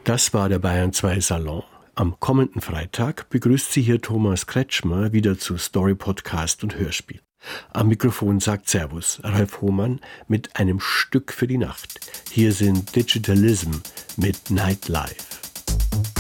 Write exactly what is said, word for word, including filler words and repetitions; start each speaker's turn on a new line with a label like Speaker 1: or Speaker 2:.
Speaker 1: Das war der Bayern zwei Salon. Am kommenden Freitag begrüßt Sie hier Thomas Kretschmer wieder zu Story Podcast und Hörspiel. Am Mikrofon sagt Servus Ralf Hohmann mit einem Stück für die Nacht. Hier sind Digitalism mit Nightlife.